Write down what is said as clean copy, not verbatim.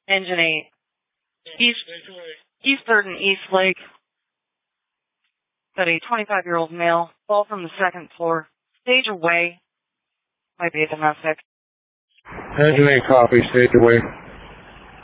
Engine 8. East 3rd and East Lake. Got a 25-year-old male. Fall from the 2nd floor. Stage away. Might be a domestic. Engine 8 copy. Stage away.